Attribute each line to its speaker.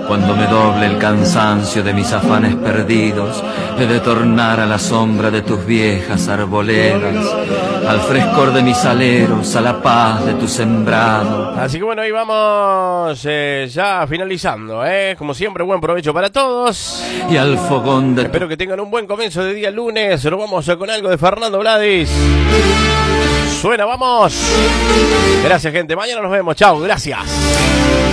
Speaker 1: Cuando me doble el cansancio de mis afanes perdidos, he de tornar a la sombra de tus viejas arboledas, al frescor de mis aleros, a la paz de tu sembrado.
Speaker 2: Así que bueno, ahí vamos ya finalizando, como siempre, buen provecho para todos.
Speaker 1: Y al fogón de...
Speaker 2: Espero que tengan un buen comienzo de día lunes. Nos vamos con algo de Fernando Vladis. Suena, vamos. Gracias, gente. Mañana nos vemos. Chao, gracias.